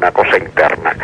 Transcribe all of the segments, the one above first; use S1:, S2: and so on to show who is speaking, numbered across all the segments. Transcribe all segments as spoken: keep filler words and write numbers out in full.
S1: una cosa interna.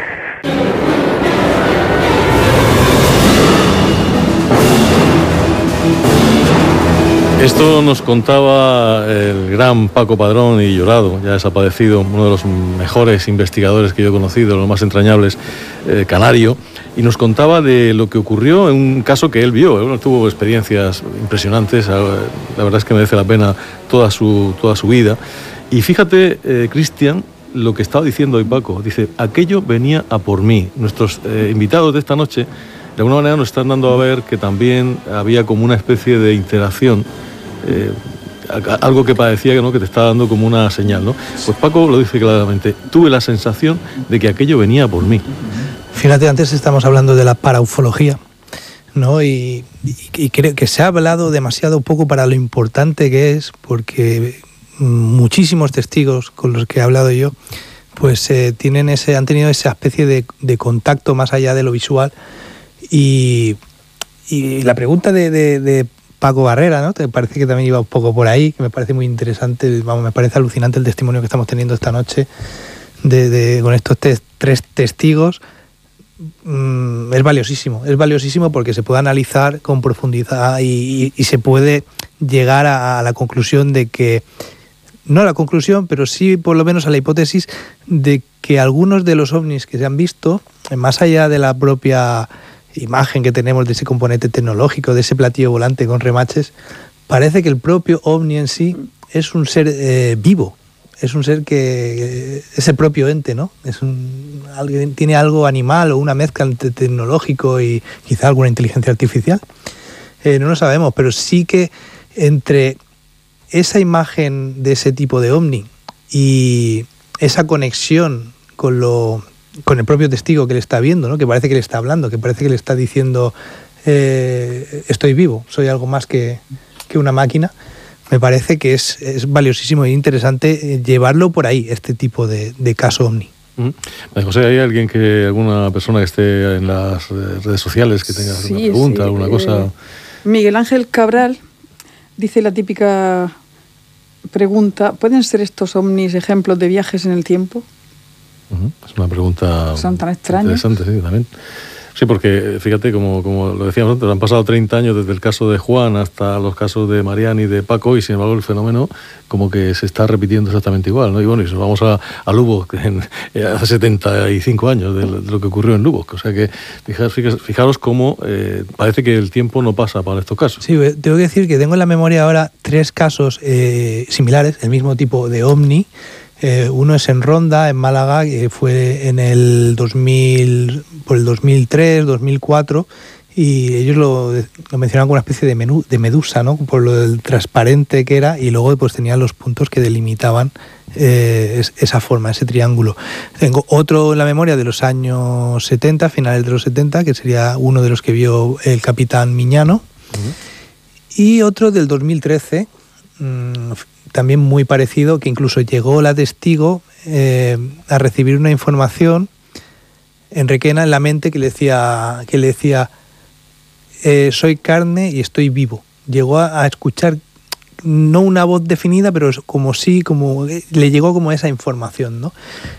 S2: Esto nos contaba el gran Paco Padrón y Llorado, ya desaparecido, uno de los mejores investigadores que yo he conocido, los más entrañables, eh, canario, y nos contaba de lo que ocurrió en un caso que él vio. Él tuvo experiencias impresionantes, la verdad es que merece la pena toda su, toda su vida. Y fíjate, eh, Cristian, lo que estaba diciendo hoy Paco, dice, aquello venía a por mí. Nuestros eh, invitados de esta noche, de alguna manera nos están dando a ver que también había como una especie de interacción, Eh, algo que parecía que, ¿no?, que te estaba dando como una señal, ¿no? Pues Paco lo dice claramente, tuve la sensación de que aquello venía por mí.
S3: Fíjate, antes estamos hablando de la paraufología, ¿no? Y, y, y creo que se ha hablado demasiado poco para lo importante que es, porque muchísimos testigos con los que he hablado yo, pues eh, tienen ese, han tenido esa especie de, de contacto más allá de lo visual. Y, y la pregunta de, de, de Paco Barrera, ¿no? Te parece que también iba un poco por ahí, que me parece muy interesante, vamos, me parece alucinante el testimonio que estamos teniendo esta noche de, de, con estos te, tres testigos. Mm, es valiosísimo, es valiosísimo porque se puede analizar con profundidad y, y, y se puede llegar a, a la conclusión de que, no a la conclusión, pero sí por lo menos a la hipótesis de que algunos de los ovnis que se han visto, más allá de la propia imagen que tenemos de ese componente tecnológico, de ese platillo volante con remaches, parece que el propio ovni en sí es un ser eh, vivo, es un ser que eh, es el propio ente, ¿no? Es un, alguien, tiene algo animal o una mezcla entre tecnológico y quizá alguna inteligencia artificial. Eh, no lo sabemos, pero sí que entre esa imagen de ese tipo de ovni y esa conexión con lo con el propio testigo que le está viendo, ¿no? Que parece que le está hablando, que parece que le está diciendo eh, estoy vivo, soy algo más que, que una máquina. Me parece que es, es valiosísimo e interesante llevarlo por ahí, este tipo de, de caso ovni.
S2: Uh-huh. José, ¿hay alguien que, alguna persona que esté en las redes sociales que tenga
S4: sí,
S2: alguna pregunta,
S4: sí,
S2: alguna
S4: eh,
S2: cosa?
S4: Miguel Ángel Cabral dice la típica pregunta, ¿pueden ser estos ovnis ejemplos de viajes en el tiempo?
S2: Uh-huh. Es una pregunta
S4: Son tan extraños.
S2: Interesante, sí, también. Sí, porque fíjate, como, como lo decíamos antes, han pasado treinta años desde el caso de Juan hasta los casos de Mariano y de Paco, y sin embargo el fenómeno como que se está repitiendo exactamente igual, ¿no? Y bueno, y si nos vamos a, a Lubbock en, hace setenta y cinco años de, de lo que ocurrió en Lubbock. O sea que fijaros, fijaros cómo eh, parece que el tiempo no pasa para estos casos.
S3: Sí, tengo que decir que tengo en la memoria ahora tres casos eh, similares, el mismo tipo de ovni. Eh, uno es en Ronda, en Málaga, que fue en el dos mil, por el dos mil tres, dos mil cuatro, y ellos lo, lo mencionaban como una especie de, menú, de medusa, ¿no? Por lo del transparente que era, y luego pues tenían los puntos que delimitaban eh, es, esa forma, ese triángulo. Tengo otro en la memoria de los años setenta, finales de los setenta, que sería uno de los que vio el capitán Miñano, uh-huh. Y otro del dos mil trece, mmm, también muy parecido, que incluso llegó la testigo eh, a recibir una información en Requena, en la mente, que le decía, que le decía eh, soy carne y estoy vivo. Llegó a, a escuchar, no una voz definida, pero como sí, como le llegó como esa información, ¿no?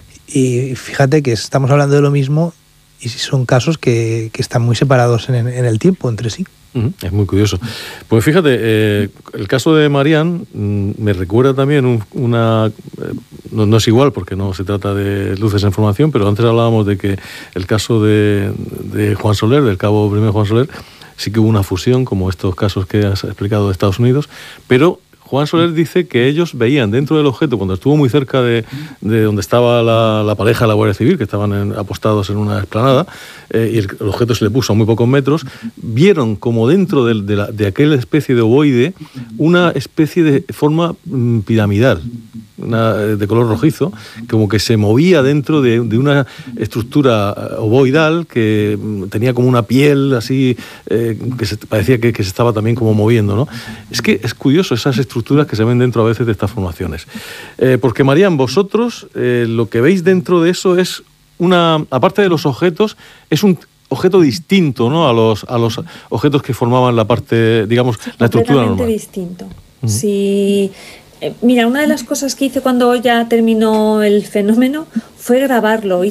S3: Y fíjate que estamos hablando de lo mismo y son casos que, que están muy separados en, en el tiempo entre sí.
S2: Uh-huh. Es muy curioso. Pues fíjate, eh, el caso de Marián mmm, me recuerda también un, una... Eh, no, no es igual porque no se trata de luces en formación, pero antes hablábamos de que el caso de, de Juan Soler, del cabo primero Juan Soler, sí que hubo una fusión, como estos casos que has explicado de Estados Unidos, pero Juan Soler dice que ellos veían dentro del objeto, cuando estuvo muy cerca de, de donde estaba la, la pareja de la Guardia Civil, que estaban en, apostados en una explanada, eh, y el, el objeto se le puso a muy pocos metros, vieron como dentro de, de, la, de aquella especie de ovoide una especie de forma mm, piramidal, una, de color rojizo, como que se movía dentro de, de una estructura ovoidal que tenía como una piel así, eh, que se, parecía que, que se estaba también como moviendo, ¿no? Es que es curioso esas estructuras que se ven dentro a veces de estas formaciones. Eh, porque, Marián, vosotros eh, lo que veis dentro de eso es una, aparte de los objetos, es un objeto distinto, ¿no?, a los, a los objetos que formaban la parte, digamos, sí, la estructura normal.
S5: Completamente distinto. Uh-huh. Sí. Eh, mira, una de las cosas que hice cuando ya terminó el fenómeno fue grabarlo.